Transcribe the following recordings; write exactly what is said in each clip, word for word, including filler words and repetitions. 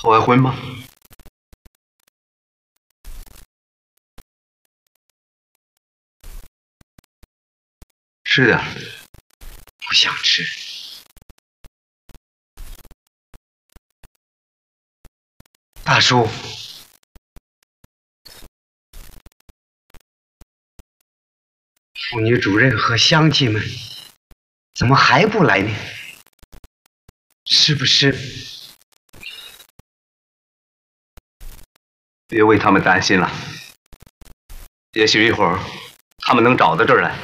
逃完婚吗？吃点， 不想吃。大叔，妇女主任和乡亲们怎么还不来呢？是不是？ 别为他们担心了，也许一会儿他们能找到这儿来。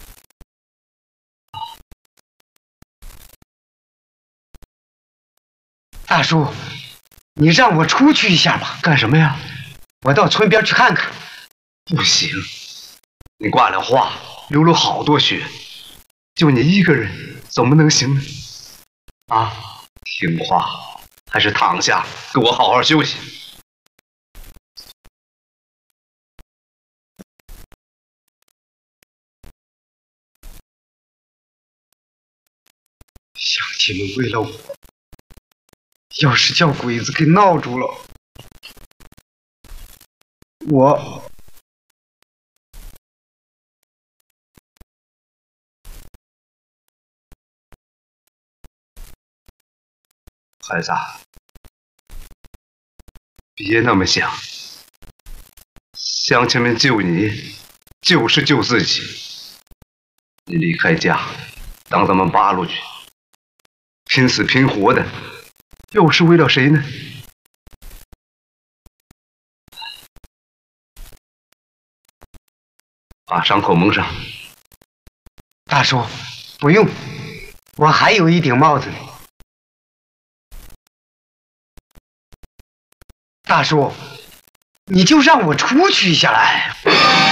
大叔，你让我出去一下吧。 干什么呀？ 我到村边去看看。 不行，你挂了话，流了好多血，就你一个人怎么能行呢？啊，听话，还是躺下，给我好好休息。 乡亲们为了我，要是叫鬼子给闹住了，我孩子，别那么想，乡亲们救你，就是救自己。你离开家，当咱们八路去，拼死拼活的，又是为了谁呢？把伤口蒙上。 大叔，不用，我还有一顶帽子呢。大叔，你就让我出去一下来。